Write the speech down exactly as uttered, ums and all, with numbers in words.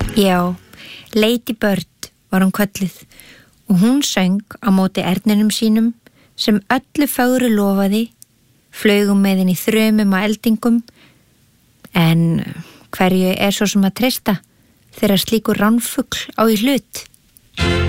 Já, Lady Bird var hún kölluð og hún söng á móti erninum sínum sem öllu fögru lofaði, flaugum með henni í þrumum og eldingum, en hverju er svo sem að treysta þegar slíkur ránfugl á í hlut?